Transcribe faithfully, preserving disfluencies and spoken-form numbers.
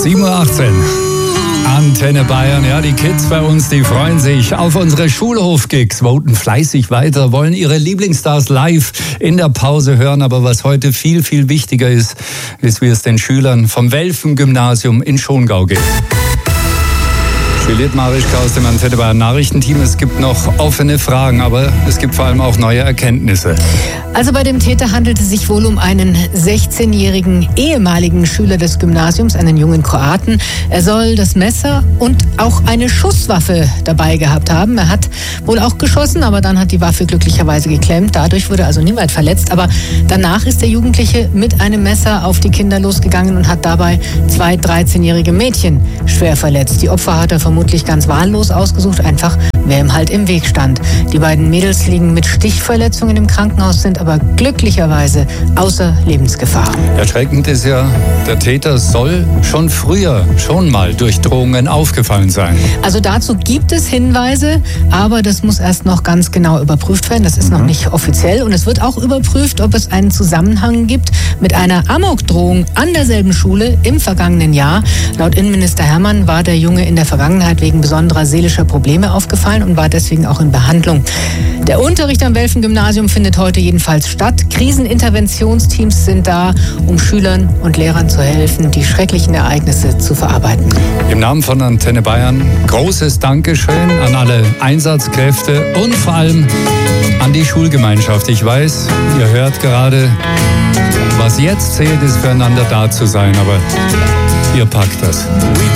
sieben Uhr achtzehn. Antenne Bayern, ja, die Kids bei uns, die freuen sich auf unsere Schulhof-Gigs, voten fleißig weiter, wollen ihre Lieblingsstars live in der Pause hören. Aber was heute viel, viel wichtiger ist, ist, wie es den Schülern vom Welfen-Gymnasium in Schongau geht. Juliette Marischka aus dem Antenne Bayern Nachrichtenteam. Es gibt noch offene Fragen, aber es gibt vor allem auch neue Erkenntnisse. Also bei dem Täter handelt es sich wohl um einen sechzehnjährigen ehemaligen Schüler des Gymnasiums, einen jungen Kroaten. Er soll das Messer und auch eine Schusswaffe dabei gehabt haben. Er hat wohl auch geschossen, aber dann hat die Waffe glücklicherweise geklemmt. Dadurch wurde also niemand verletzt. Aber danach ist der Jugendliche mit einem Messer auf die Kinder losgegangen und hat dabei zwei dreizehnjährige Mädchen schwer verletzt. Die Opfer hat er vermutlich ganz wahllos ausgesucht, einfach wer ihm halt im Weg stand. Die beiden Mädels liegen mit Stichverletzungen im Krankenhaus, sind aber glücklicherweise außer Lebensgefahr. Erschreckend ist ja, der Täter soll schon früher schon mal durch Drohungen aufgefallen sein. Also dazu gibt es Hinweise, aber das muss erst noch ganz genau überprüft werden. Das ist mhm. noch nicht offiziell und es wird auch überprüft, ob es einen Zusammenhang gibt mit einer Amokdrohung an derselben Schule im vergangenen Jahr. Laut Innenminister Hermann war der Junge in der Vergangenheit wegen besonderer seelischer Probleme aufgefallen und war deswegen auch in Behandlung. Der Unterricht am Welfen-Gymnasium findet heute jedenfalls statt. Kriseninterventionsteams sind da, um Schülern und Lehrern zu helfen, die schrecklichen Ereignisse zu verarbeiten. Im Namen von Antenne Bayern großes Dankeschön an alle Einsatzkräfte und vor allem an die Schulgemeinschaft. Ich weiß, ihr hört gerade, was jetzt zählt, ist füreinander da zu sein, aber ihr packt das.